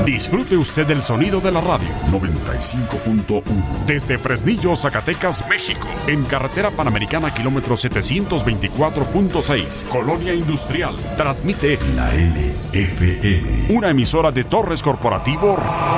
Disfrute usted del sonido de la radio. 95.1. Desde Fresnillo, Zacatecas, México. En carretera Panamericana, kilómetro 724.6, Colonia Industrial. Transmite la LFM. Una emisora de Torres Corporativo